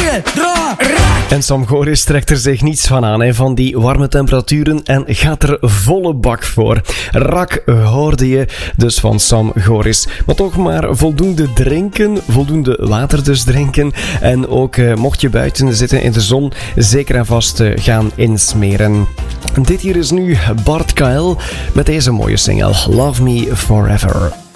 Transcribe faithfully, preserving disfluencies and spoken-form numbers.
En Sam Goris trekt er zich niets van aan, hè, van die warme temperaturen en gaat er volle bak voor. Rak hoorde je dus van Sam Goris. Maar toch maar voldoende drinken, voldoende water dus drinken. En ook eh, mocht je buiten zitten in de zon, zeker en vast eh, gaan insmeren. Dit hier is nu Bart K L met deze mooie single Love Me Forever.